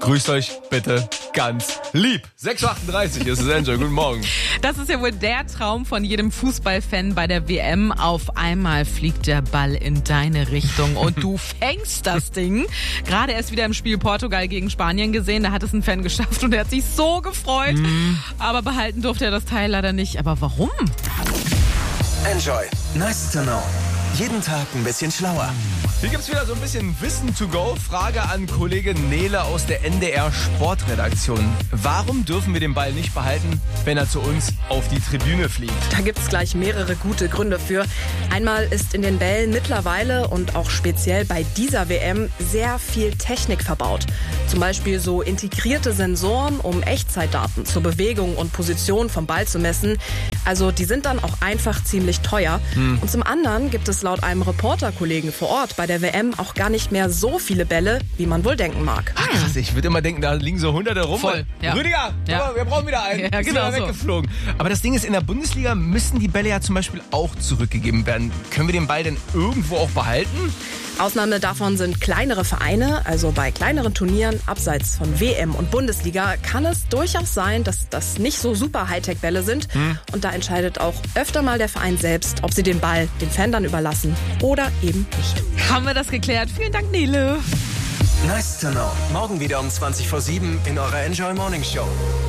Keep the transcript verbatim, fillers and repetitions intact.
grüßt euch bitte ganz lieb. sechs Uhr achtunddreißig ist es, Enjoy. Guten Morgen. Das ist ja wohl der Traum von jedem Fußballfan bei der W M. Auf einmal fliegt der Ball in deine Richtung und du fängst das Ding. Gerade erst wieder im Spiel Portugal gegen Spanien gesehen. Da hat es ein Fan geschafft und er hat sich so gefreut. Mm. Aber behalten durfte er das Teil leider nicht. Aber warum? Enjoy. Nice to know. Jeden Tag ein bisschen schlauer. Hier gibt's wieder so ein bisschen Wissen to go. Frage an Kollege Nele aus der N D R Sportredaktion. Warum dürfen wir den Ball nicht behalten, wenn er zu uns auf die Tribüne fliegt? Da gibt's gleich mehrere gute Gründe für. Einmal ist in den Bällen mittlerweile und auch speziell bei dieser W M sehr viel Technik verbaut. Zum Beispiel so integrierte Sensoren, um Echtzeitdaten zur Bewegung und Position vom Ball zu messen. Also die sind dann auch einfach ziemlich teuer. Hm. Und zum anderen gibt es laut einem Reporterkollegen vor Ort bei der W M auch gar nicht mehr so viele Bälle, wie man wohl denken mag. Ach, krass, ich würde immer denken, da liegen so Hunderte rum. Voll, ja. Rüdiger, ja. wir brauchen wieder einen. Ja, genau Ist wieder weggeflogen. So. Aber das Ding ist, in der Bundesliga müssen die Bälle ja zum Beispiel auch zurückgegeben werden. Können wir den Ball denn irgendwo auch behalten? Ausnahme davon sind kleinere Vereine, also bei kleineren Turnieren abseits von W M und Bundesliga kann es durchaus sein, dass das nicht so super Hightech-Bälle sind. Hm. Und da entscheidet auch öfter mal der Verein selbst, ob sie den Ball den Fan dann überlassen oder eben nicht. Haben wir das geklärt? Vielen Dank, Nele. Nice to know. Morgen wieder um zwanzig vor sieben in eurer Enjoy Morning Show.